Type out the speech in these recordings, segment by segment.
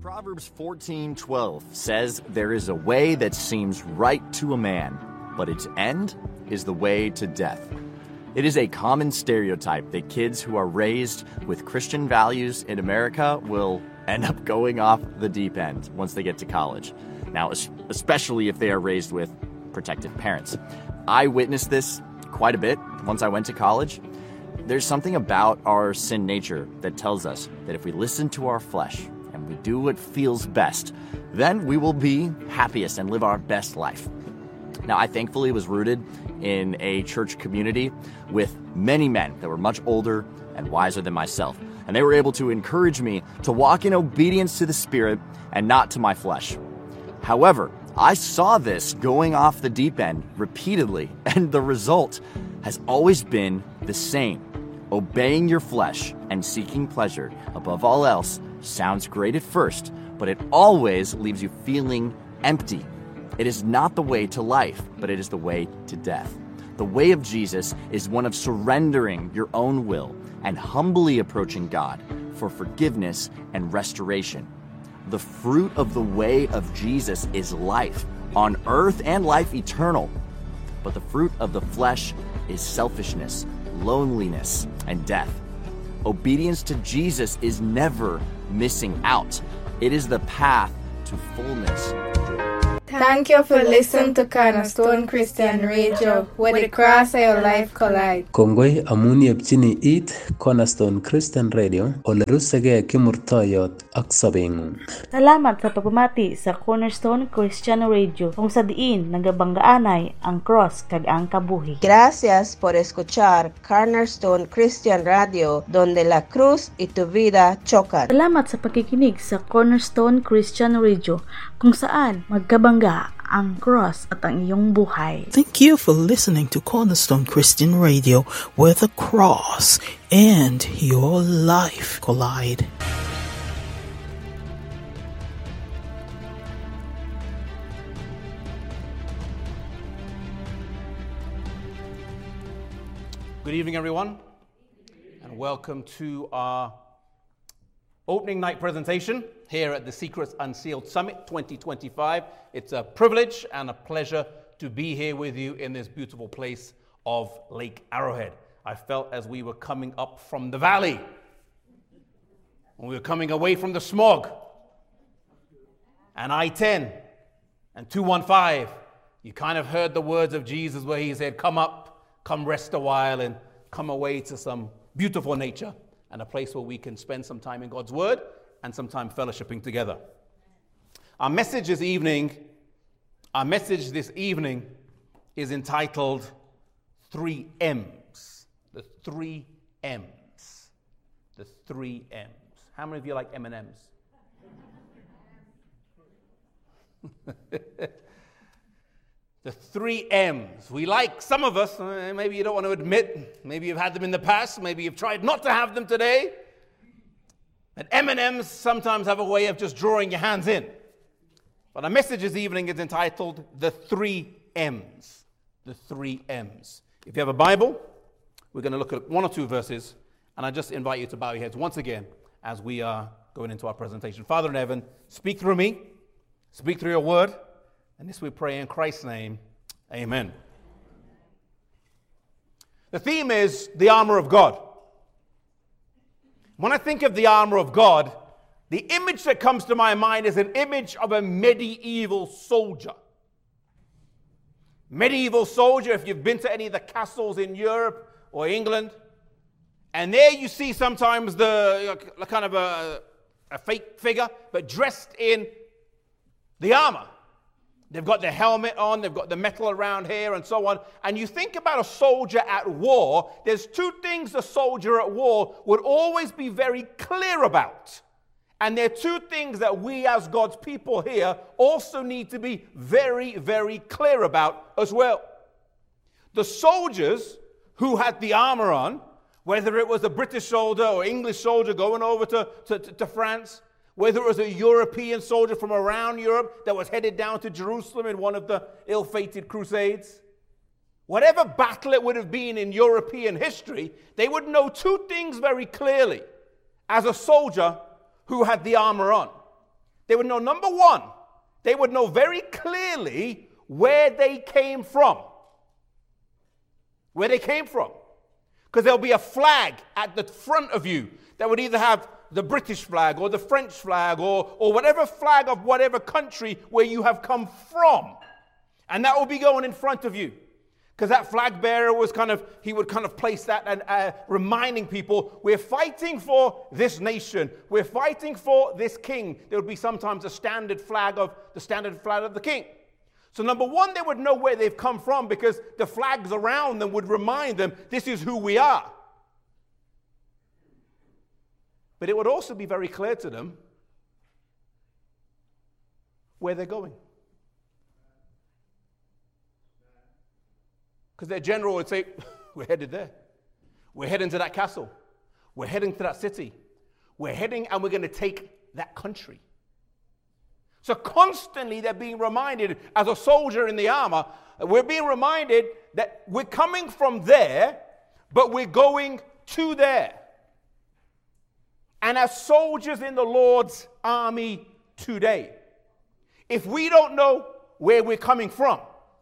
Proverbs 14:12 says, "There is a way that seems right to a man, but its end is the way to death." It is a common stereotype that kids who are raised with Christian values in America will end up going off the deep end once they get to college. Now, especially if they are raised with protective parents. I witnessed this quite a bit once I went to college. There's something about our sin nature that tells us that if we listen to our flesh and we do what feels best, then we will be happiest and live our best life. Now, I thankfully was rooted in a church community with many men that were much older and wiser than myself, and they were able to encourage me to walk in obedience to the Spirit and not to my flesh. However, I saw this going off the deep end repeatedly, and the result has always been the same. Obeying your flesh and seeking pleasure above all else sounds great at first, but it always leaves you feeling empty. It is not the way to life, but it is the way to death. The way of Jesus is one of surrendering your own will and humbly approaching God for forgiveness and restoration. The fruit of the way of Jesus is life on earth and life eternal. But the fruit of the flesh is selfishness, loneliness, and death. Obedience to Jesus is never missing out. It is the path to fullness. Thank you for listening to Cornerstone Christian Radio, where the cross and your life collide. Kongoi amun yepchini it Cornerstone Christian Radio, ole rusege kimurtoyot ak sabeng'ung. Salamat sa pagpamati sa Cornerstone Christian Radio, kung sa diin nagabanggaanay ang cross kag ang kabuhi. Gracias por escuchar Cornerstone Christian Radio, donde la cruz y tu vida chocan. Salamat sa pakikinig sa Cornerstone Christian Radio, kung saan magkabangga ang cross at ang iyong buhay. Thank you for listening to Cornerstone Christian Radio, where the cross and your life collide. Good evening, everyone, and welcome to our opening night presentation here at the Secrets Unsealed Summit 2025. It's a privilege and a pleasure to be here with you in this beautiful place of Lake Arrowhead. I felt as we were coming up from the valley, when we were coming away from the smog, and I-10 and 215, you kind of heard the words of Jesus where he said, come up, come rest a while, and come away to some beautiful nature and a place where we can spend some time in God's Word and some time fellowshipping together. Our message this evening is entitled 3 M's. The 3 M's. The 3 M's. How many of you like M&M's? The 3 M's. We like, some of us, maybe you don't want to admit, maybe you've had them in the past, maybe you've tried not to have them today. And M&M's sometimes have a way of just drawing your hands in. But our message this evening is entitled The 3 M's. The 3 M's. If you have a Bible, we're going to look at 1 or 2 verses, and I just invite you to bow your heads once again as we are going into our presentation. Father in heaven, speak through me, speak through your word, and this we pray in Christ's name. Amen. The theme is the armor of God. When I think of the armor of God, the image that comes to my mind is an image of a medieval soldier. Medieval soldier, if you've been to any of the castles in Europe or England, and there you see sometimes the kind of a fake figure, but dressed in the armor. They've got their helmet on, they've got the metal around here and so on. And you think about a soldier at war, there's 2 things a soldier at war would always be very clear about. And there are 2 things that we as God's people here also need to be very, very clear about as well. The soldiers who had the armor on, whether it was a British soldier or English soldier going over to France, whether it was a European soldier from around Europe that was headed down to Jerusalem in one of the ill-fated crusades, whatever battle it would have been in European history, they would know 2 things very clearly as a soldier who had the armor on. They would know, number one, they would know very clearly where they came from. Where they came from. Because there'll be a flag at the front of you that would either have the British flag or the French flag or whatever flag of whatever country where you have come from. And that will be going in front of you. Because that flag bearer was he would place that and reminding people, we're fighting for this nation. We're fighting for this king. There would be sometimes the standard flag of the king. So number one, they would know where they've come from because the flags around them would remind them, this is who we are. But it would also be very clear to them where they're going. Because their general would say, we're headed there. We're heading to that castle. We're heading to that city. We're heading and we're going to take that country. So constantly they're being reminded, as a soldier in the armor, we're being reminded that we're coming from there, but we're going to there. And as soldiers in the Lord's army today, if we don't know where we're coming from,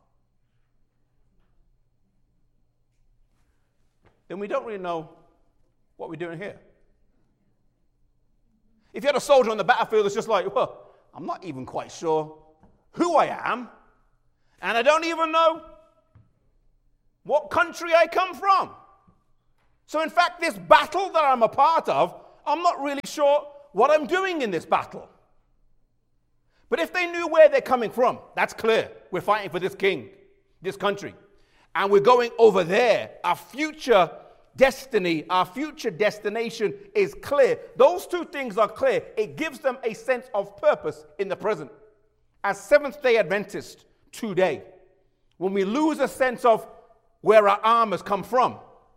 then we don't really know what we're doing here. If you had a soldier on the battlefield that's just like, well, I'm not even quite sure who I am, and I don't even know what country I come from. So in fact, this battle that I'm a part of, I'm not really sure what I'm doing in this battle. But if they knew where they're coming from, that's clear. We're fighting for this king, this country. And we're going over there. Our future destiny, our future destination is clear. Those two things are clear. It gives them a sense of purpose in the present. As Seventh-day Adventists today, when we lose a sense of where our armors come from,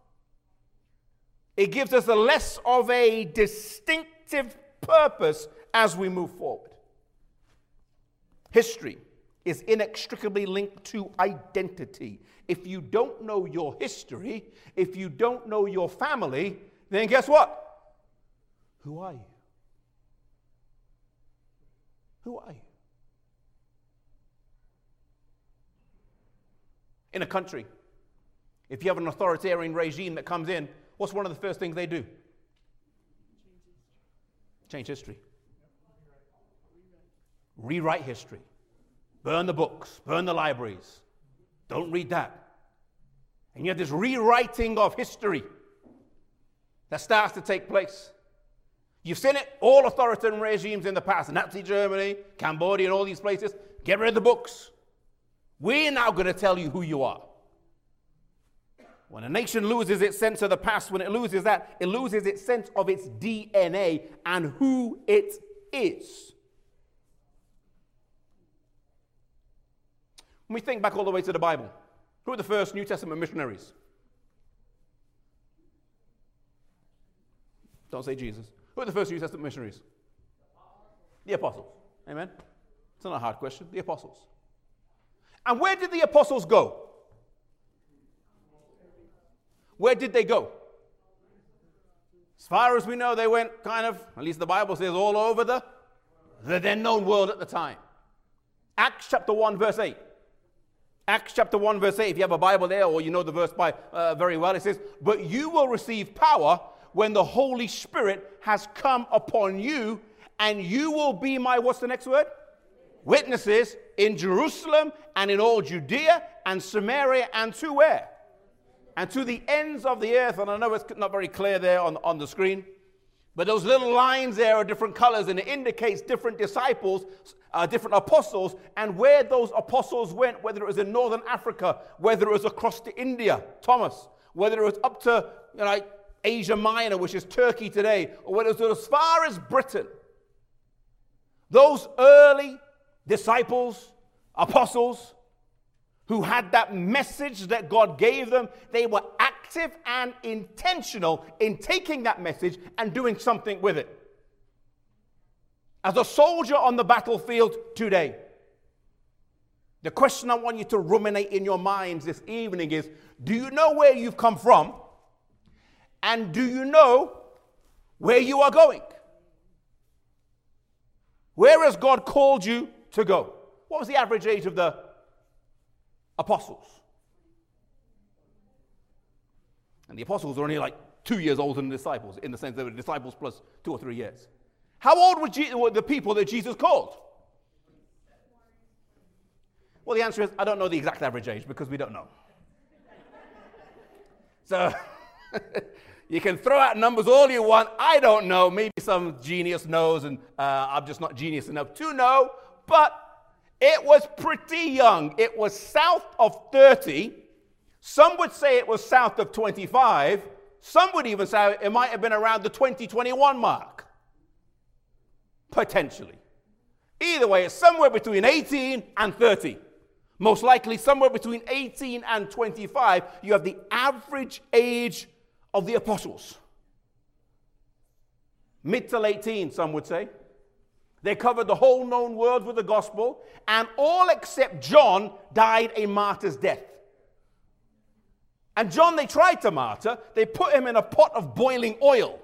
it gives us a less of a distinctive purpose as we move forward. History is inextricably linked to identity. If you don't know your history, if you don't know your family, then guess what? Who are you? Who are you? In a country, if you have an authoritarian regime that comes in, what's one of the first things they do? Change history. Rewrite history. Burn the books. Burn the libraries. Don't read that. And you have this rewriting of history that starts to take place. You've seen it, all authoritarian regimes in the past, Nazi Germany, Cambodia, and all these places. Get rid of the books. We're now going to tell you who you are. When a nation loses its sense of the past, when it loses that, it loses its sense of its DNA and who it is. When we think back all the way to the Bible, who were the first New Testament missionaries? Don't say Jesus. Who were the first New Testament missionaries? The apostles. Amen? It's not a hard question. The apostles. And where did the apostles go? Where did they go? As far as we know, they went at least the Bible says, all over the then known world at the time. Acts chapter 1, verse 8. Acts chapter 1, verse 8. If you have a Bible there, or you know the verse by very well, it says, but you will receive power when the Holy Spirit has come upon you, and you will be my, what's the next word? Witnesses in Jerusalem and in all Judea and Samaria and to where? And to the ends of the earth. And I know it's not very clear there on the screen, but those little lines there are different colors, and it indicates different disciples, different apostles, and where those apostles went, whether it was in northern Africa, whether it was across to India, Thomas, whether it was up to Asia Minor, which is Turkey today, or whether it was as far as Britain. Those early disciples, apostles, who had that message that God gave them, they were active and intentional in taking that message and doing something with it. As a soldier on the battlefield today, the question I want you to ruminate in your minds this evening is, do you know where you've come from? And do you know where you are going? Where has God called you to go? What was the average age of the apostles? And the apostles were only like 2 years older than the disciples, in the sense they were disciples plus 2 or 3 years. How old were the people that Jesus called? Well, the answer is, I don't know the exact average age because we don't know. So, you can throw out numbers all you want. I don't know. Maybe some genius knows, and I'm just not genius enough to know. But it was pretty young. It was south of 30. Some would say it was south of 25. Some would even say it might have been around the 2021 mark. Potentially. Either way, it's somewhere between 18 and 30. Most likely somewhere between 18 and 25, you have the average age of the apostles. Mid to late teens, some would say. They covered the whole known world with the gospel, and all except John died a martyr's death. And John, they tried to martyr. They put him in a pot of boiling oil.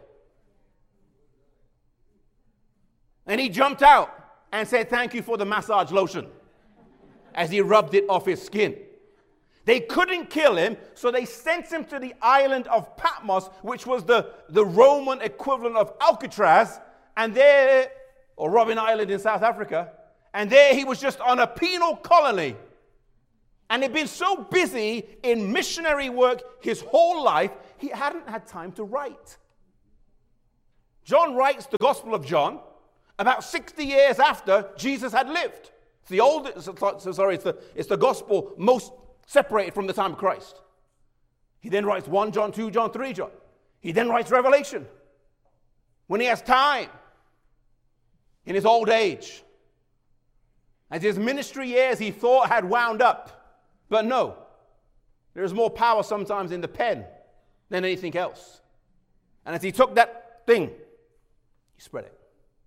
And he jumped out and said, "Thank you for the massage lotion," as he rubbed it off his skin. They couldn't kill him, so they sent him to the island of Patmos, which was the Roman equivalent of Alcatraz, and there, or Robben Island in South Africa, and there he was just on a penal colony. And he'd been so busy in missionary work his whole life, he hadn't had time to write. John writes the Gospel of John about 60 years after Jesus had lived. It's the it's the gospel most separated from the time of Christ. He then writes 1 John, 2 John, 3 John. He then writes Revelation. When he has time, in his old age, as his ministry years he thought had wound up. But no, there is more power sometimes in the pen than anything else. And as he took that thing, he spread it.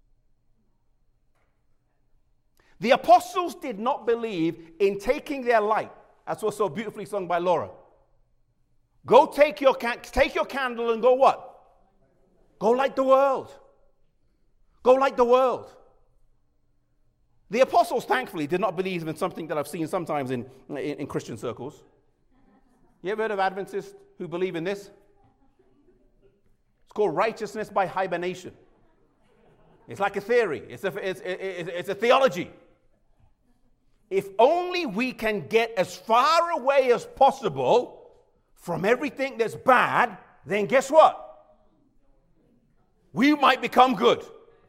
The apostles did not believe in taking their light. That's what's so beautifully sung by Laura. Go take your candle and go what? Go light the world. Go light the world. The apostles, thankfully, did not believe in something that I've seen sometimes in Christian circles. You ever heard of Adventists who believe in this? It's called righteousness by hibernation. It's like a theory. It's a theology. If only we can get as far away as possible from everything that's bad, then guess what? We might become good.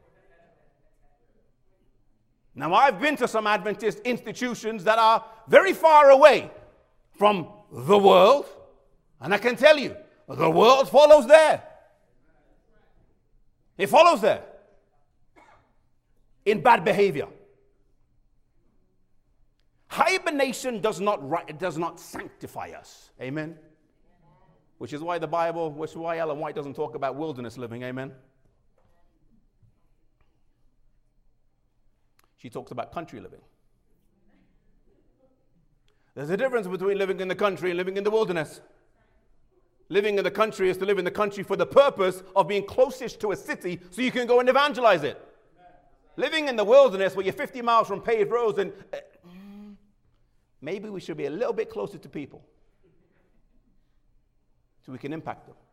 Now, I've been to some Adventist institutions that are very far away from the world, and I can tell you, the world follows there. It follows there in bad behavior. Hibernation does not sanctify us. Amen? Which is why why Ellen White doesn't talk about wilderness living. Amen? She talks about country living. There's a difference between living in the country and living in the wilderness. Living in the country is to live in the country for the purpose of being closest to a city so you can go and evangelize it. Living in the wilderness where you're 50 miles from paved roads and maybe we should be a little bit closer to people so we can impact them.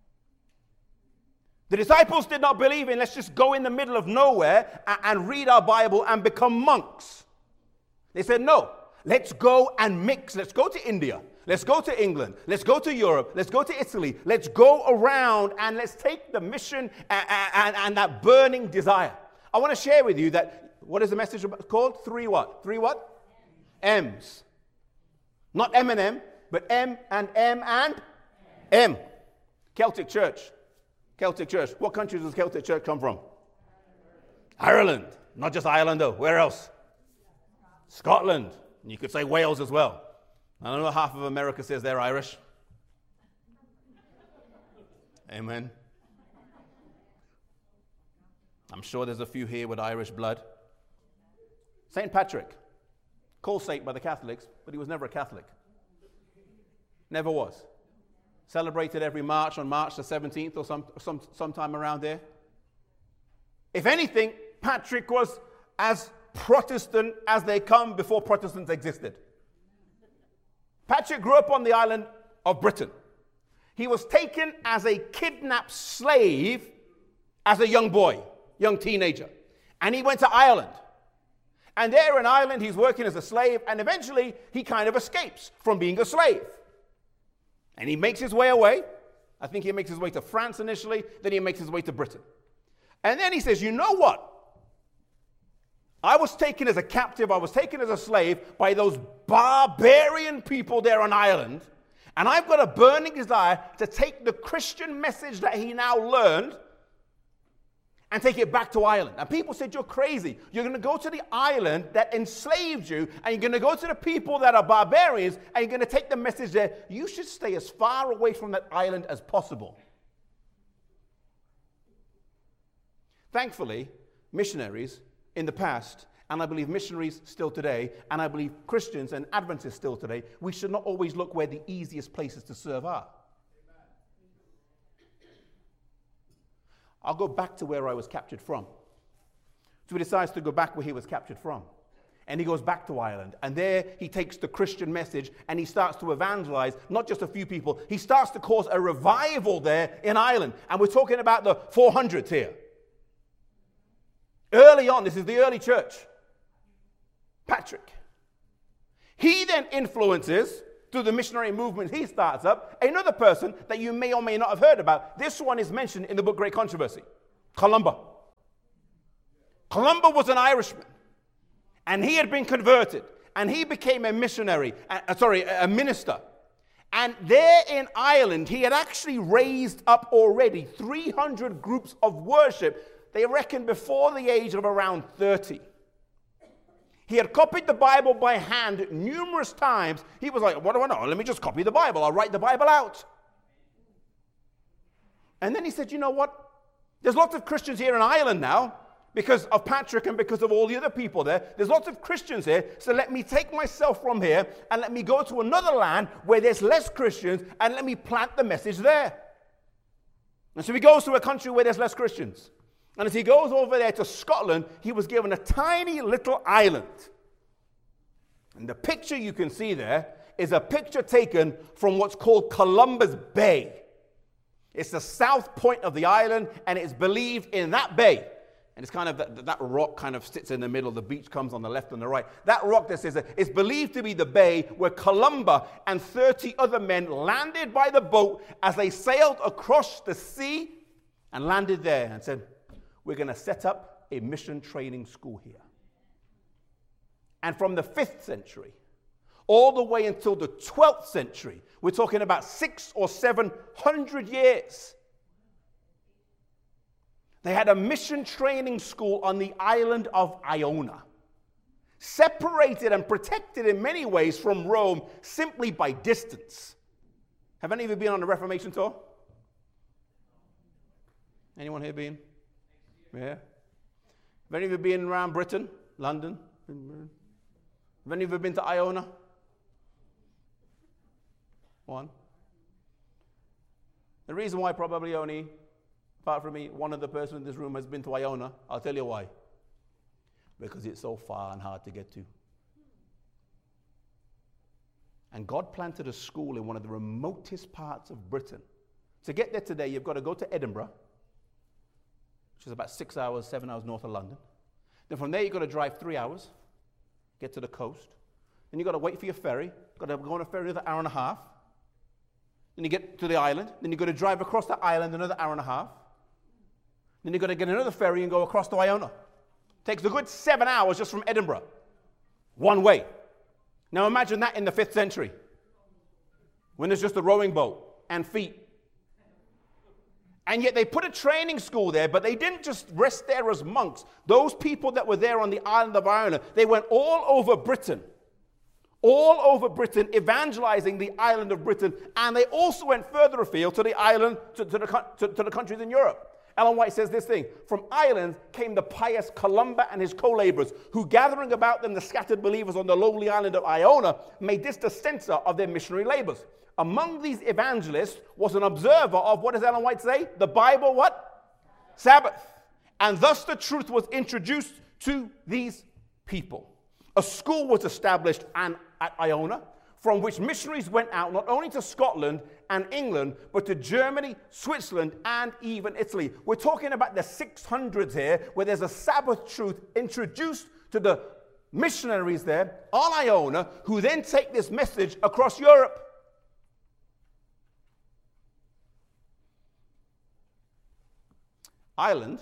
The disciples did not believe in let's just go in the middle of nowhere and read our Bible and become monks. They said, no, let's go and mix. Let's go to India. Let's go to England. Let's go to Europe. Let's go to Italy. Let's go around and let's take the mission and that burning desire. I want to share with you that, what is the message called? 3 what? 3 what? M's. Not M&M, but M and M and M. Celtic Church. Celtic Church. What country does Celtic Church come from? Ireland. Not just Ireland though. Where else? Scotland. And you could say Wales as well. I don't know, half of America says they're Irish. Amen. I'm sure there's a few here with Irish blood. St. Patrick. Called saint by the Catholics, but he was never a Catholic. Never was. Celebrated every March on March the 17th or sometime around there. If anything, Patrick was as Protestant as they come before Protestants existed. Patrick grew up on the island of Britain. He was taken as a kidnapped slave as a young boy, young teenager. And he went to Ireland. And there in Ireland, he's working as a slave, and eventually he kind of escapes from being a slave. And he makes his way away. I think he makes his way to France initially, then he makes his way to Britain. And then he says, you know what? I was taken as a captive, I was taken as a slave by those barbarian people there on Ireland, and I've got a burning desire to take the Christian message that he now learned and take it back to Ireland. And people said, you're crazy. You're going to go to the island that enslaved you, and you're going to go to the people that are barbarians, and you're going to take the message there. You should stay as far away from that island as possible. Thankfully, missionaries in the past, and I believe missionaries still today, and I believe Christians and Adventists still today, we should not always look where the easiest places to serve are. I'll go back to where I was captured from. So he decides to go back where he was captured from. And he goes back to Ireland. And there he takes the Christian message and he starts to evangelize, not just a few people. He starts to cause a revival there in Ireland. And we're talking about the 400s here. Early on, this is the early church. Patrick. He then influences, through the missionary movement he starts up, another person that you may or may not have heard about. This one is mentioned in the book Great Controversy. Columba. Columba was an Irishman, and he had been converted, and he became a missionary, a minister. And there in Ireland, he had actually raised up already 300 groups of worship, they reckon before the age of around 30. He had copied the Bible by hand numerous times. He was like, what do I know? Let me just copy the Bible. I'll write the Bible out. And then he said, you know what? There's lots of Christians here in Ireland now because of Patrick and because of all the other people there. There's lots of Christians here. So let me take myself from here and let me go to another land where there's less Christians and let me plant the message there. And so he goes to a country where there's less Christians. And as he goes over there to Scotland, he was given a tiny little island. And the picture you can see there is a picture taken from what's called Columbus Bay. It's the south point of the island, and it's believed in that bay. And it's kind of that rock kind of sits in the middle. The beach comes on the left and the right. That rock that says it's believed to be the bay where Columba and 30 other men landed by the boat as they sailed across the sea and landed there and said, we're going to set up a mission training school here. And from the 5th century, all the way until the 12th century, we're talking about 600 or 700 years, they had a mission training school on the island of Iona, separated and protected in many ways from Rome simply by distance. Have any of you been on a Reformation tour? Anyone here been? Yeah. Have any of you been around Britain, London? Have any of you been to Iona? One. The reason why probably only, apart from me, one other person in this room has been to Iona, I'll tell you why. Because it's so far and hard to get to. And God planted a school in one of the remotest parts of Britain. To get there today, you've got to go to Edinburgh, which is about 6 hours, 7 hours north of London. Then from there, you've got to drive 3 hours, get to the coast. Then you've got to wait for your ferry. You've got to go on a ferry another hour and a half. Then you get to the island. Then you've got to drive across the island another hour and a half. Then you've got to get another ferry and go across to Iona. Takes a good 7 hours just from Edinburgh, one way. Now imagine that in the 5th century, when there's just a rowing boat and feet. And yet they put a training school there, but they didn't just rest there as monks. Those people that were there on the island of Iona, they went all over Britain, evangelizing the island of Britain, and they also went further afield to the island, to the countries in Europe. Ellen White says this thing, from Ireland came the pious Columba and his co-laborers, who gathering about them the scattered believers on the lowly island of Iona, made this the center of their missionary labors. Among these evangelists was an observer of, what does Ellen White say? The Bible, what? Sabbath. And thus the truth was introduced to these people. A school was established at Iona, from which missionaries went out not only to Scotland and England, but to Germany, Switzerland, and even Italy. We're talking about the 600s here, where there's a Sabbath truth introduced to the missionaries there on Iona, who then take this message across Europe. Iona,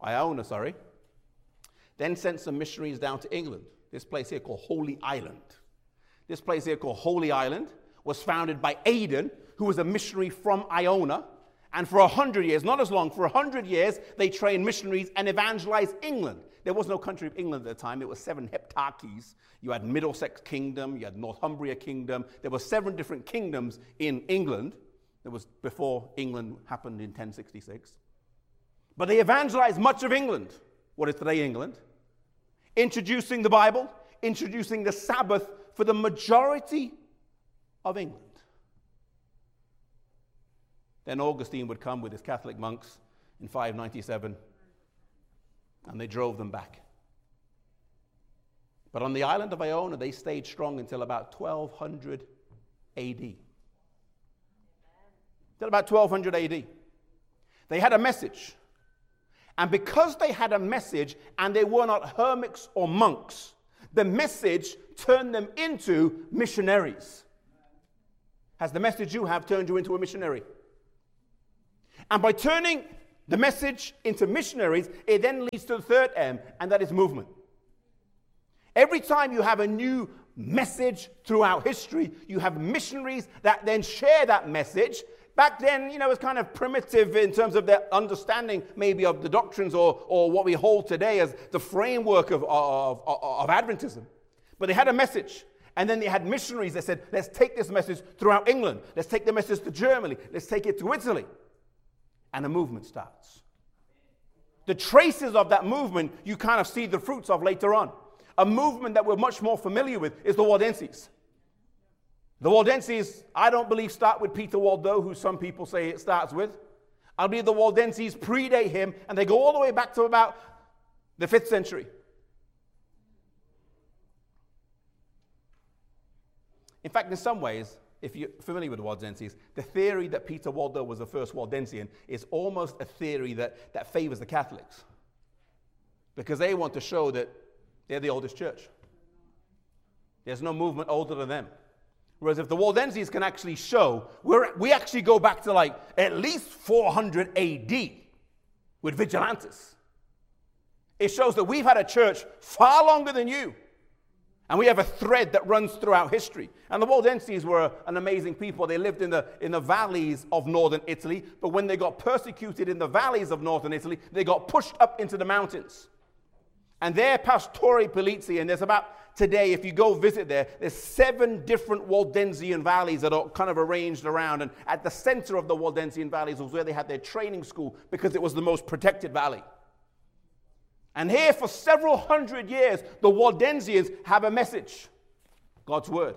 then sent some missionaries down to England. This place here called Holy Island. This place here called Holy Island was founded by Aidan, who was a missionary from Iona. And for 100 years, not as long, for 100 years, they trained missionaries and evangelized England. There was no country of England at the time. It was 7 heptarchies. You had Middlesex Kingdom, you had Northumbria Kingdom. There were 7 different kingdoms in England. That was before England happened in 1066. But they evangelized much of England, what is today England, introducing the Bible, introducing the Sabbath for the majority of England. Then Augustine would come with his Catholic monks in 597, and they drove them back. But on the island of Iona, they stayed strong until about 1200 AD. Till about 1200 AD. They had a message. And because they had a message and they were not hermits or monks, the message turned them into missionaries. Has the message you have turned you into a missionary? And by turning the message into missionaries, it then leads to the third M, and that is movement. Every time you have a new message throughout history, you have missionaries that then share that message. Back then, it was kind of primitive in terms of their understanding maybe of the doctrines or what we hold today as the framework of Adventism. But they had a message. And then they had missionaries that said, let's take this message throughout England. Let's take the message to Germany. Let's take it to Italy. And a movement starts. The traces of that movement, you kind of see the fruits of later on. A movement that we're much more familiar with is the Waldenses. The Waldenses, I don't believe, start with Peter Waldo, who some people say it starts with. I believe the Waldenses predate him, and they go all the way back to about the 5th century. In fact, in some ways, if you're familiar with the Waldenses, the theory that Peter Waldo was the first Waldensian is almost a theory that favors the Catholics. Because they want to show that they're the oldest church. There's no movement older than them. Whereas if the Waldenses can actually show, we actually go back to like at least 400 AD with Vigilantes. It shows that we've had a church far longer than you. And we have a thread that runs throughout history. And the Waldenses were an amazing people. They lived in the valleys of northern Italy. But when they got persecuted in the valleys of northern Italy, they got pushed up into the mountains. And there, Pastore Polizzi, and there's about, today, if you go visit there, there's 7 different Waldensian valleys that are kind of arranged around. And at the center of the Waldensian valleys was where they had their training school because it was the most protected valley. And here for several hundred years, the Waldensians have a message. God's word.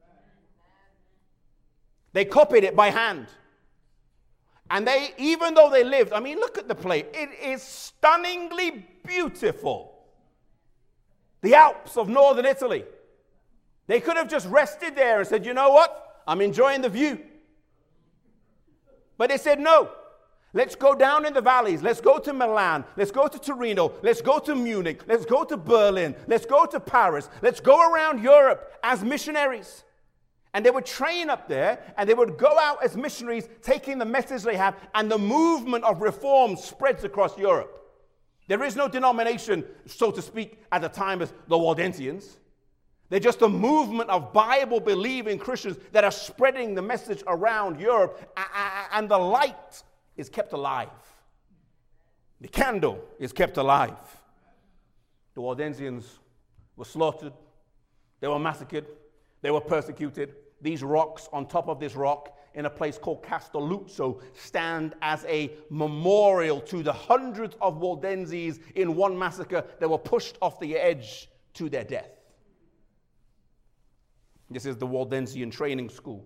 They copied it by hand. And they, even though they lived, look at the place. It is stunningly beautiful. The Alps of northern Italy. They could have just rested there and said, you know what? I'm enjoying the view. But they said, no. Let's go down in the valleys. Let's go to Milan. Let's go to Torino. Let's go to Munich. Let's go to Berlin. Let's go to Paris. Let's go around Europe as missionaries. And they would train up there, and they would go out as missionaries, taking the message they have, and the movement of reform spreads across Europe. There is no denomination, so to speak, at the time as the Waldensians. They're just a movement of Bible-believing Christians that are spreading the message around Europe, and the light is kept alive. The candle is kept alive. The Waldensians were slaughtered. They were massacred. They were persecuted. These rocks, on top of this rock, in a place called Castelluzzo, stand as a memorial to the hundreds of Waldenses in one massacre that were pushed off the edge to their death. This is the Waldensian Training School,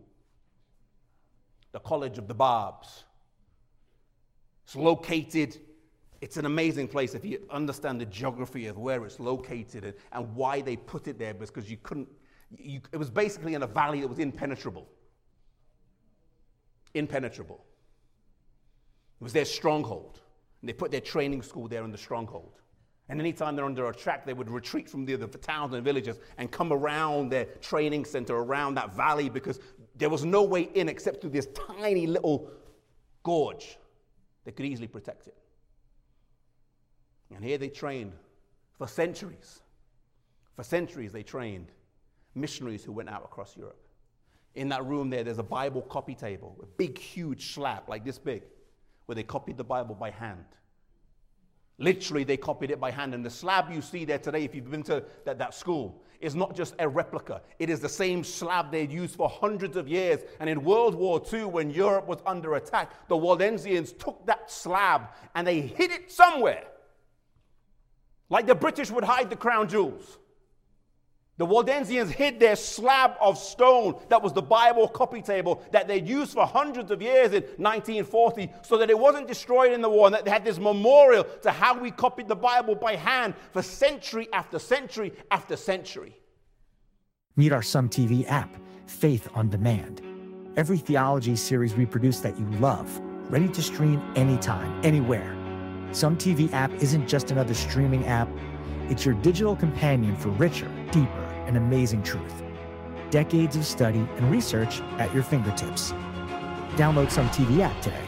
the College of the Barbs. It's located It's an amazing place if you understand the geography of where it's located and why they put it there, because it was basically in a valley that was impenetrable. Impenetrable. It was their stronghold. And they put their training school there in the stronghold. And anytime they're under attack, they would retreat from the towns and villages and come around their training center, around that valley, because there was no way in except through this tiny little gorge that could easily protect it. And here they trained for centuries. For centuries they trained missionaries who went out across Europe. In that room there's a Bible copy table, a big, huge slab like this big, where they copied the Bible by hand. Literally, they copied it by hand. And the slab you see there today, if you've been to that school, is not just a replica. It is the same slab they'd used for hundreds of years. And in World War II, when Europe was under attack, the Waldensians took that slab and they hid it somewhere. Like the British would hide the crown jewels. The Waldensians hid their slab of stone that was the Bible copy table that they'd used for hundreds of years in 1940, so that it wasn't destroyed in the war, and that they had this memorial to how we copied the Bible by hand for century after century after century. Meet our Some TV app, Faith on Demand. Every theology series we produce that you love, ready to stream anytime, anywhere. Some TV app isn't just another streaming app. It's your digital companion for richer, deeper, and amazing truth. Decades of study and research at your fingertips. Download Some TV app today.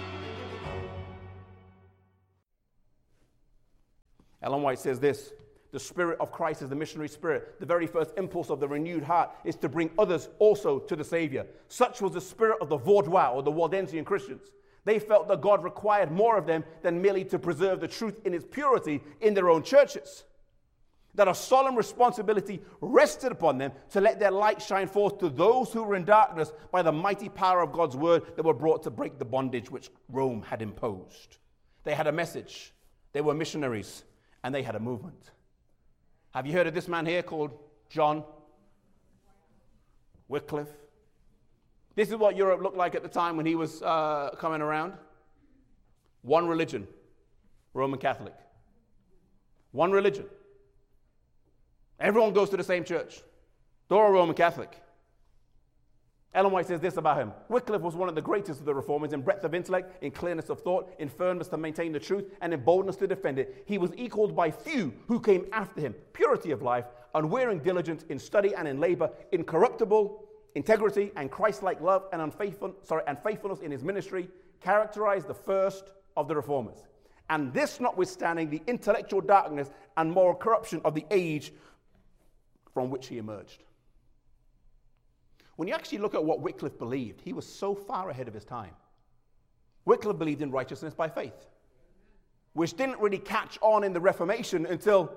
Ellen White says this: the spirit of Christ is the missionary spirit. The very first impulse of the renewed heart is to bring others also to the Savior. Such was the spirit of the Vaudois, or the Waldensian Christians. They felt that God required more of them than merely to preserve the truth in its purity in their own churches. That a solemn responsibility rested upon them to let their light shine forth to those who were in darkness by the mighty power of God's word that were brought to break the bondage which Rome had imposed. They had a message. They were missionaries, and they had a movement. Have you heard of this man here called John Wycliffe? This is what Europe looked like at the time when he was coming around. One religion, Roman Catholic. One religion. Everyone goes to the same church. They're all Roman Catholic. Ellen White says this about him: Wycliffe was one of the greatest of the reformers in breadth of intellect, in clearness of thought, in firmness to maintain the truth, and in boldness to defend it. He was equaled by few who came after him. Purity of life, unwearying diligence in study and in labor, incorruptible integrity and Christ-like love and faithfulness in his ministry characterized the first of the reformers. And this notwithstanding the intellectual darkness and moral corruption of the age from which he emerged. When you actually look at what Wycliffe believed, he was so far ahead of his time. Wycliffe believed in righteousness by faith, which didn't really catch on in the Reformation until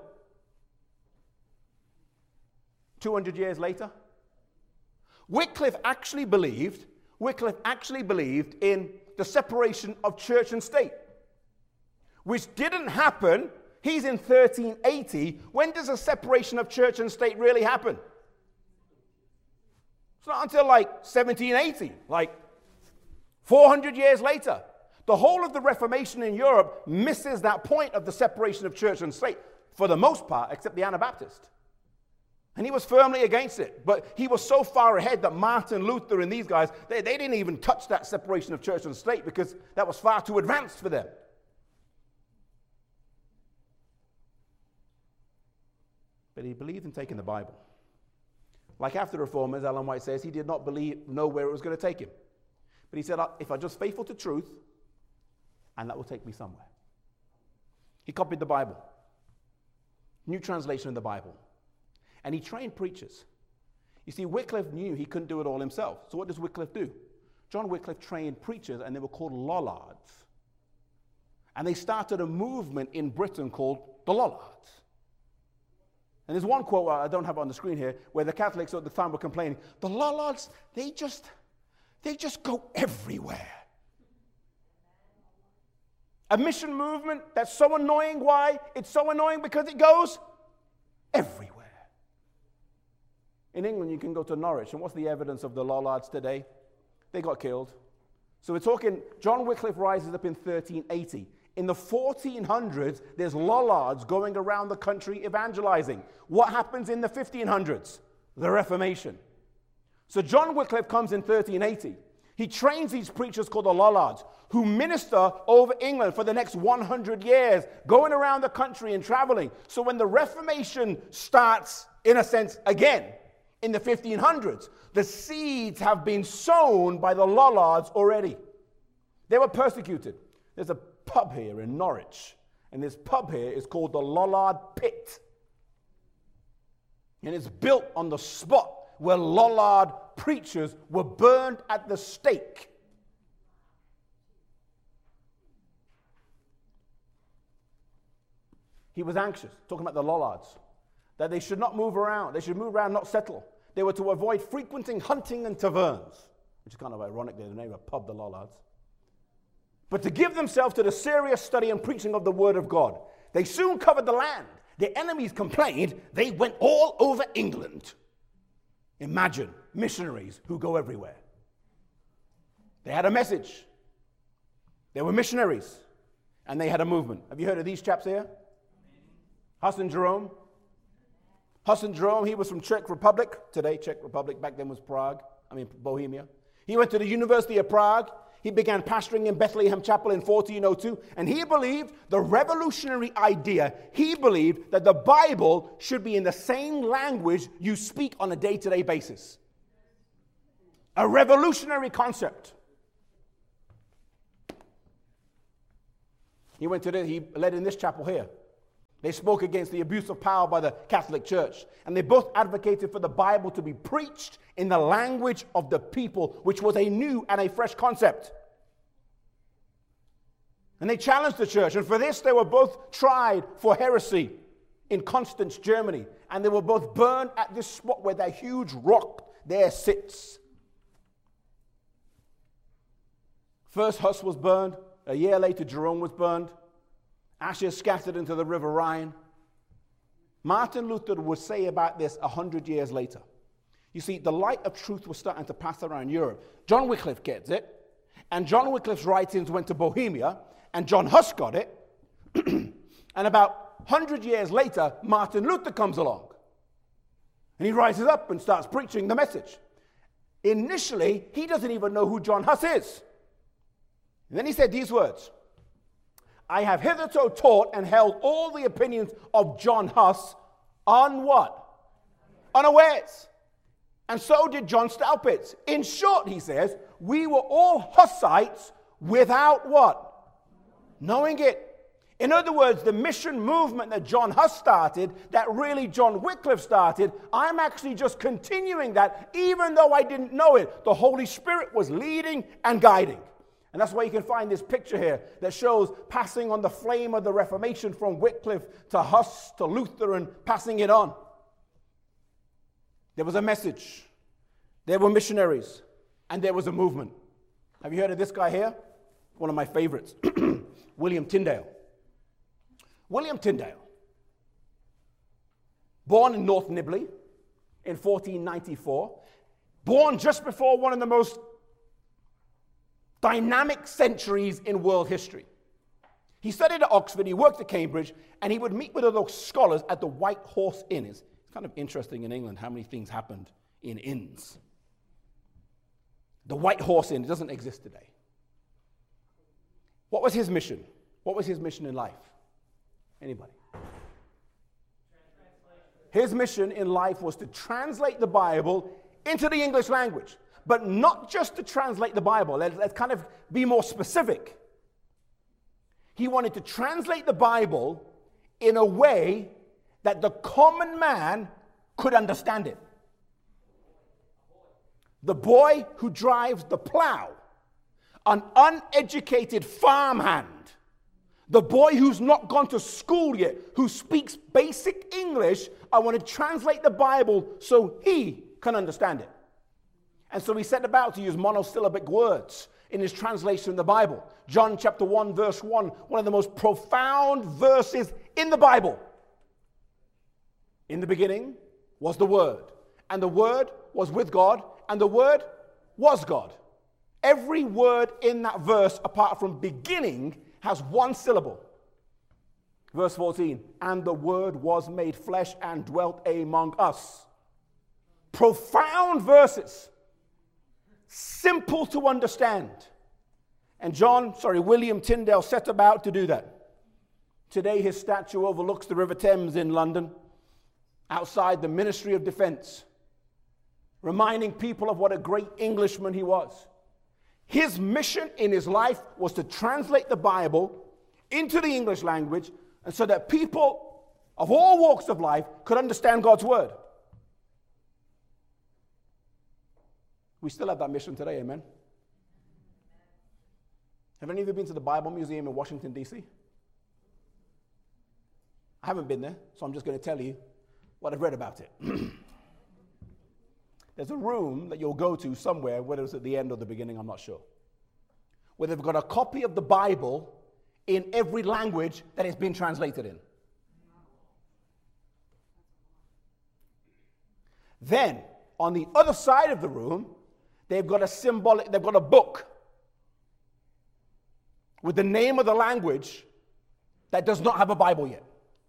200 years later. Wycliffe actually believed in the separation of church and state, which didn't happen. He's in 1380. When does a separation of church and state really happen? It's not until like 1780, like 400 years later. The whole of the Reformation in Europe misses that point of the separation of church and state, for the most part, except the Anabaptist. And he was firmly against it. But he was so far ahead that Martin Luther and these guys, they didn't even touch that separation of church and state because that was far too advanced for them. But he believed in taking the Bible. Like after the Reformers, Ellen White says, he did not know where it was going to take him. But he said, if I'm just faithful to truth, and that will take me somewhere. He copied the Bible. New translation of the Bible. And he trained preachers. You see, Wycliffe knew he couldn't do it all himself. So what does Wycliffe do? John Wycliffe trained preachers, and they were called Lollards. And they started a movement in Britain called the Lollards. And there's one quote, I don't have it on the screen here, where the Catholics at the time were complaining, the Lollards, they just go everywhere. A mission movement that's so annoying. Why? It's so annoying because it goes everywhere. In England, you can go to Norwich, and what's the evidence of the Lollards today? They got killed. So we're talking, John Wycliffe rises up in 1380. In the 1400s, there's Lollards going around the country evangelizing. What happens in the 1500s? The Reformation. So John Wycliffe comes in 1380. He trains these preachers called the Lollards, who minister over England for the next 100 years, going around the country and traveling. So when the Reformation starts, in a sense, again, in the 1500s, the seeds have been sown by the Lollards already. They were persecuted. There's a pub here in Norwich, and this pub here is called the Lollard Pit. And it's built on the spot where Lollard preachers were burned at the stake. He was anxious, talking about the Lollards, that they should not move around. They should move around, not settle. They were to avoid frequenting hunting and taverns, which is kind of ironic, they're the name of a pub, the Lollards. But to give themselves to the serious study and preaching of the Word of God. They soon covered the land. Their enemies complained they went all over England. Imagine missionaries who go everywhere. They had a message. They were missionaries. And they had a movement. Have you heard of these chaps here? Huss and Jerome. Huss and Jerome, he was from Czech Republic. Today, Czech Republic. Back then was Bohemia. He went to the University of Prague. He began pastoring in Bethlehem Chapel in 1402, and he believed the revolutionary idea. He believed that the Bible should be in the same language you speak on a day-to-day basis. A revolutionary concept. He led in this chapel here. They spoke against the abuse of power by the Catholic Church, and they both advocated for the Bible to be preached in the language of the people, which was a new and a fresh concept. And they challenged the church, and for this they were both tried for heresy in Constance, Germany, and they were both burned at this spot where that huge rock there sits. First Huss was burned, a year later Jerome was burned. Ashes scattered into the River Rhine. Martin Luther would say about this 100 years later. You see, the light of truth was starting to pass around Europe. John Wycliffe gets it, and John Wycliffe's writings went to Bohemia, and John Huss got it. And about 100 years later, Martin Luther comes along. And he rises up and starts preaching the message. Initially, he doesn't even know who John Huss is. And then he said these words: I have hitherto taught and held all the opinions of John Huss on what? Unawares. And so did John Staupitz. In short, he says, we were all Hussites without what? Knowing it. In other words, the mission movement that John Huss started, that really John Wycliffe started, I'm actually just continuing that, even though I didn't know it. The Holy Spirit was leading and guiding. And that's why you can find this picture here that shows passing on the flame of the Reformation from Wycliffe to Huss to Luther and passing it on. There was a message. There were missionaries. And there was a movement. Have you heard of this guy here? One of my favorites. William Tyndale. William Tyndale. Born in North Nibley in 1494. Born just before one of the most dynamic centuries in world history. He studied at Oxford, he worked at Cambridge, and he would meet with other scholars at the White Horse Inn. It's kind of interesting in England how many things happened in inns. The White Horse Inn doesn't exist today. What was his mission? What was his mission in life? Anybody? His mission in life was to translate the Bible into the English language. But not just to translate the Bible. Let's kind of be more specific. He wanted to translate the Bible in a way that the common man could understand it. The boy who drives the plow, an uneducated farmhand, the boy who's not gone to school yet, who speaks basic English, I want to translate the Bible so he can understand it. And so he set about to use monosyllabic words in his translation of the Bible. John chapter 1, verse 1, one of the most profound verses in the Bible. In the beginning was the Word, and the Word was with God, and the Word was God. Every word in that verse, apart from beginning, has one syllable. Verse 14, and the Word was made flesh and dwelt among us. Profound verses, simple to understand. And William Tyndale set about to do that. Today his statue overlooks the River Thames in London, outside the Ministry of Defense, reminding people of what a great Englishman he was. His mission in his life was to translate the Bible into the English language, and so that people of all walks of life could understand God's word. We still have that mission today, amen? Have any of you been to the Bible Museum in Washington, D.C.? I haven't been there, so I'm just going to tell you what I've read about it. There's a room that you'll go to somewhere, whether it's at the end or the beginning, I'm not sure, where they've got a copy of the Bible in every language that it's been translated in. Then, on the other side of the room, they've got a book with the name of the language that does not have a Bible yet.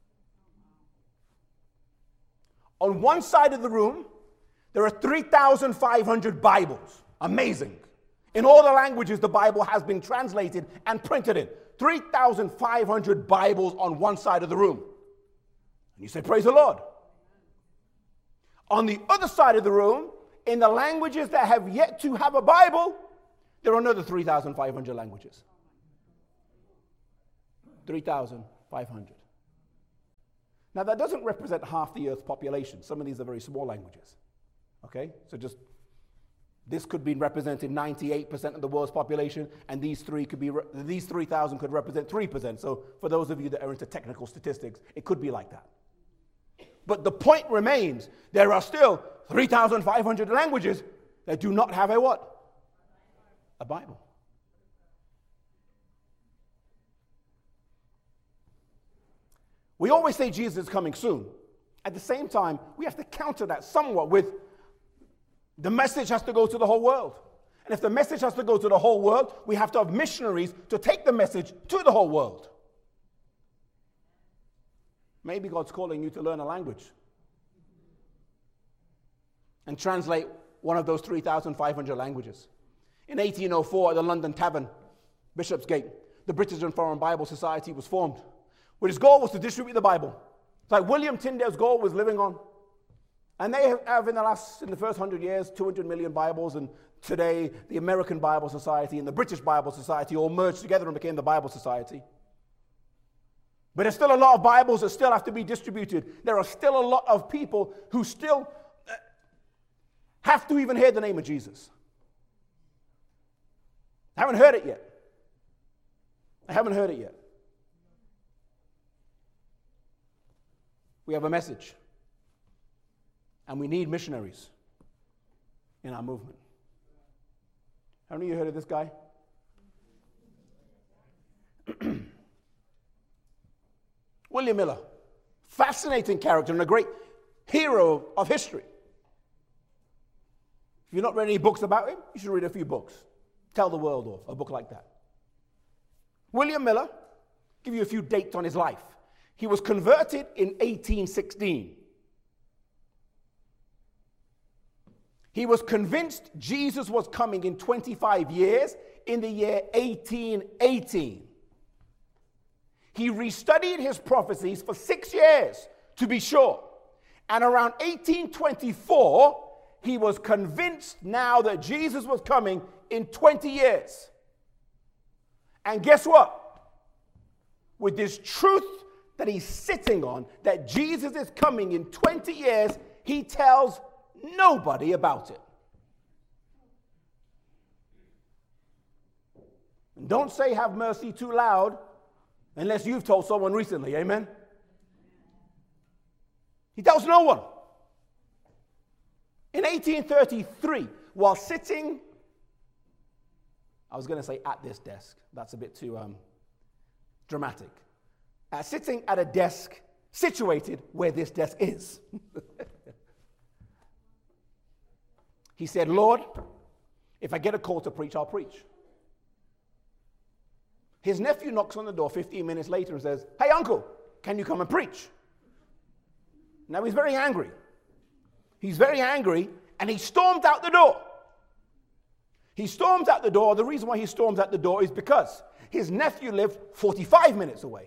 On one side of the room, there are 3,500 Bibles. Amazing. In all the languages the Bible has been translated and printed in. 3,500 Bibles on one side of the room. And you say, praise the Lord. On the other side of the room, in the languages that have yet to have a Bible, there are another 3,500 languages. 3,500. Now, that doesn't represent half the Earth's population. Some of these are very small languages. Okay? So this could be representing 98% of the world's population, and these 3,000 could represent 3%. So for those of you that are into technical statistics, it could be like that. But the point remains, there are still 3,500 languages that do not have a what? A Bible. We always say Jesus is coming soon. At the same time, we have to counter that somewhat with the message has to go to the whole world. And if the message has to go to the whole world, we have to have missionaries to take the message to the whole world. Maybe God's calling you to learn a language and translate one of those 3,500 languages. In 1804, at the London Tavern, Bishopsgate, the British and Foreign Bible Society was formed, where its goal was to distribute the Bible. It's like William Tyndale's goal was living on. And they have in the first 100 years, 200 million Bibles, and today the American Bible Society and the British Bible Society all merged together and became the Bible Society. But there's still a lot of Bibles that still have to be distributed. There are still a lot of people who still have to even hear the name of Jesus. I haven't heard it yet. We have a message. And we need missionaries in our movement. How many of you heard of this guy? William Miller. Fascinating character and a great hero of history. If you've not read any books about him, you should read a few books. Tell the World Off, a book like that. William Miller, give you a few dates on his life. He was converted in 1816. He was convinced Jesus was coming in 25 years in the year 1818. He restudied his prophecies for 6 years, to be sure. And around 1824, he was convinced now that Jesus was coming in 20 years. And guess what? With this truth that he's sitting on, that Jesus is coming in 20 years, he tells nobody about it. And don't say have mercy too loud unless you've told someone recently, amen? He tells no one. In 1833, while sitting, I was going to say at this desk, that's a bit too dramatic. Sitting at a desk situated where this desk is. He said, Lord, if I get a call to preach, I'll preach. His nephew knocks on the door 15 minutes later and says, "Hey, uncle, can you come and preach?" Now he's very angry. He's very angry, and he stormed out the door. He storms out the door. The reason why he storms out the door is because his nephew lived 45 minutes away.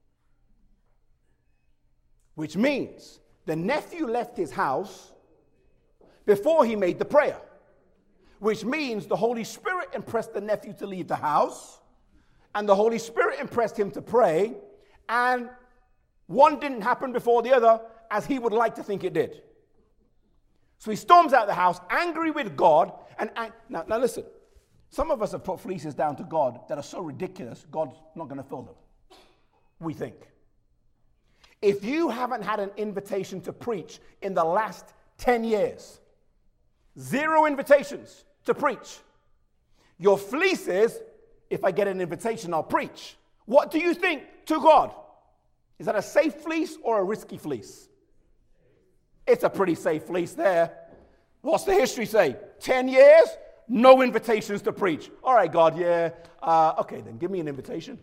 Which means the nephew left his house before he made the prayer. Which means the Holy Spirit impressed the nephew to leave the house, and the Holy Spirit impressed him to pray, and one didn't happen before the other as he would like to think it did. So he storms out the house, angry with God. Now listen, some of us have put fleeces down to God that are so ridiculous, God's not going to fill them. We think. If you haven't had an invitation to preach in the last 10 years, 0 invitations to preach, your fleece is, if I get an invitation, I'll preach. What do you think to God? Is that a safe fleece or a risky fleece? It's a pretty safe fleece there. What's the history say? 10 years, no invitations to preach. All right, God, yeah. Okay, then give me an invitation.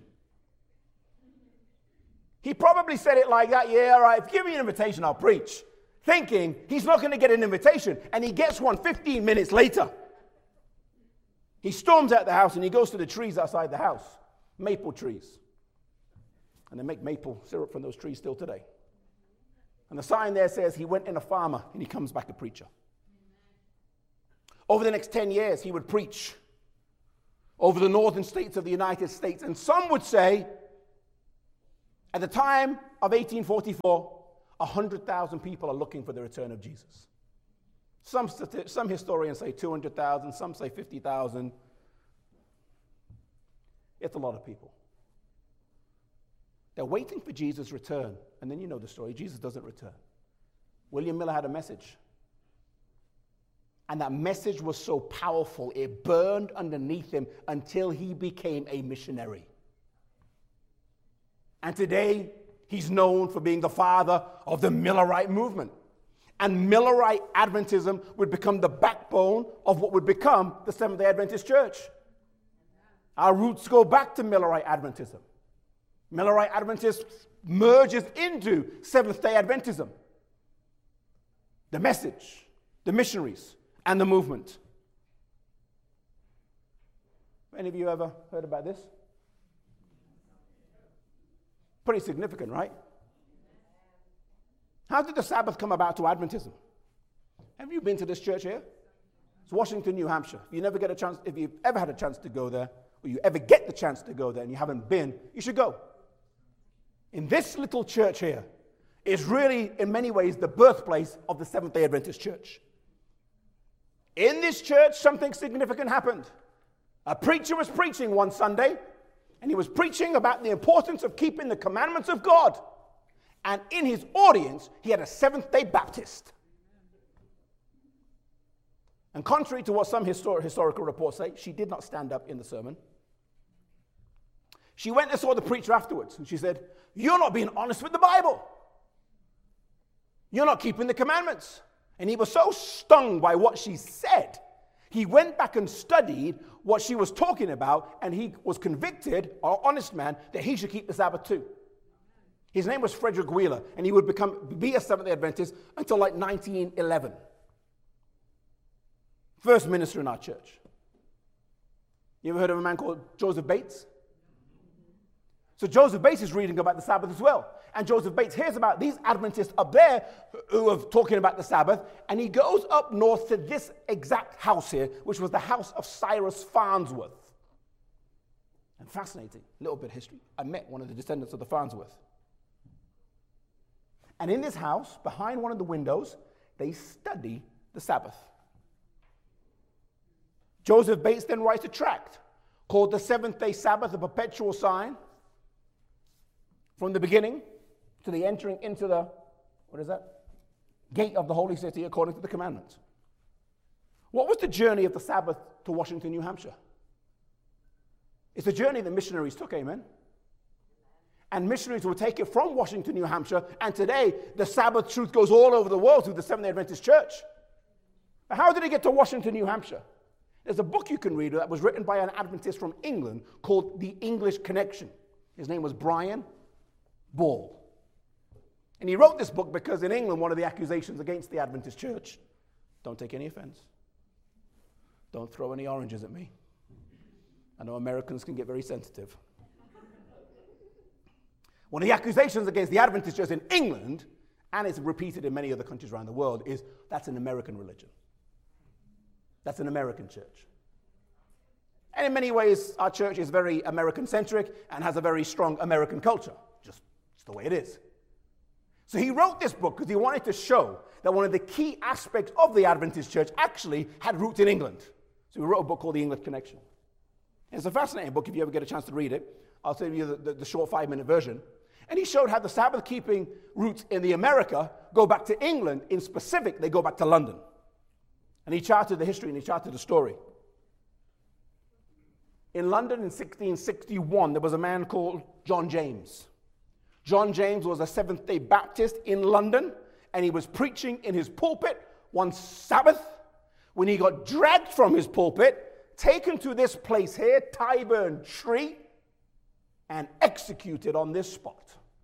He probably said it like that. Yeah, all right, if you give me an invitation, I'll preach. Thinking he's not going to get an invitation, and he gets one 15 minutes later. He storms out the house, and he goes to the trees outside the house, maple trees. And they make maple syrup from those trees still today. And the sign there says he went in a farmer, and he comes back a preacher. Over the next 10 years, he would preach over the northern states of the United States. And some would say, at the time of 1844, 100,000 people are looking for the return of Jesus. Some historians say 200,000, some say 50,000. It's a lot of people. They're waiting for Jesus' return. And then you know the story. Jesus doesn't return. William Miller had a message. And that message was so powerful, it burned underneath him until he became a missionary. And today, he's known for being the father of the Millerite movement. And Millerite Adventism would become the backbone of what would become the Seventh-day Adventist Church. Our roots go back to Millerite Adventism. Millerite Adventism merges into Seventh-day Adventism. The message, the missionaries, and the movement. Any of you ever heard about this? Pretty significant, right? How did the Sabbath come about to Adventism? Have you been to this church here? It's Washington, New Hampshire. If you've ever had a chance to go there, or you ever get the chance to go there and you haven't been, you should go. In this little church here is really, in many ways, the birthplace of the Seventh-day Adventist Church. In this church, something significant happened. A preacher was preaching one Sunday, and he was preaching about the importance of keeping the commandments of God. And in his audience, he had a Seventh-day Baptist. And contrary to what some historical reports say, she did not stand up in the sermon. She went and saw the preacher afterwards, and she said, "You're not being honest with the Bible. You're not keeping the commandments." And he was so stung by what she said, he went back and studied what she was talking about, and he was convicted, an honest man, that he should keep the Sabbath too. His name was Frederick Wheeler, and he would be a Seventh-day Adventist until like 1911. First minister in our church. You ever heard of a man called Joseph Bates? So Joseph Bates is reading about the Sabbath as well. And Joseph Bates hears about these Adventists up there who are talking about the Sabbath, and he goes up north to this exact house here, which was the house of Cyrus Farnsworth. And fascinating, little bit of history. I met one of the descendants of the Farnsworth. And in this house, behind one of the windows, they study the Sabbath. Joseph Bates then writes a tract called The Seventh-day Sabbath, a Perpetual Sign, from the beginning to the entering into the, gate of the holy city according to the commandments. What was the journey of the Sabbath to Washington, New Hampshire? It's a journey that missionaries took, amen? And missionaries would take it from Washington, New Hampshire, and today the Sabbath truth goes all over the world through the Seventh-day Adventist Church. But how did it get to Washington, New Hampshire? There's a book you can read that was written by an Adventist from England called The English Connection. His name was Brian Ball. And he wrote this book because in England, one of the accusations against the Adventist church, don't take any offense, don't throw any oranges at me. I know Americans can get very sensitive. One of the accusations against the Adventist church in England, and it's repeated in many other countries around the world, is that's an American religion. That's an American church. And in many ways, our church is very American-centric and has a very strong American culture. Just it's the way it is. So he wrote this book because he wanted to show that one of the key aspects of the Adventist church actually had roots in England. So he wrote a book called The English Connection. And it's a fascinating book if you ever get a chance to read it. I'll tell you the short 5-minute version. And he showed how the Sabbath-keeping roots in the America go back to England. In specific, they go back to London. And he charted the history and he charted the story. In London in 1661, there was a man called John James. John James was a Seventh-day Baptist in London, and he was preaching in his pulpit one Sabbath when he got dragged from his pulpit, taken to this place here, Tyburn Tree, and executed on this spot.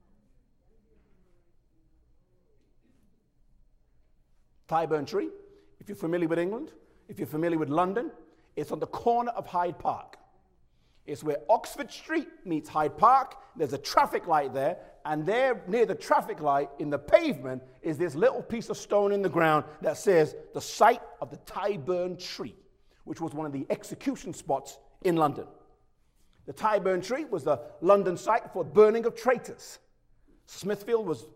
Tyburn Tree, if you're familiar with England, if you're familiar with London, it's on the corner of Hyde Park. It's where Oxford Street meets Hyde Park. There's a traffic light there, and there near the traffic light in the pavement is this little piece of stone in the ground that says the site of the Tyburn Tree, which was one of the execution spots in London. The Tyburn Tree was the London site for burning of traitors. Smithfield was